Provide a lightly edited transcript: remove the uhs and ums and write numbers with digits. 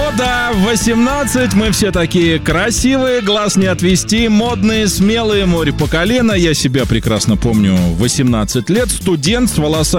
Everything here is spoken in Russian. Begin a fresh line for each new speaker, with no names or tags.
да, 18, мы все такие красивые, глаз не отвести, модные, смелые, море по колено. Я себя прекрасно помню, 18 лет, студент с волосами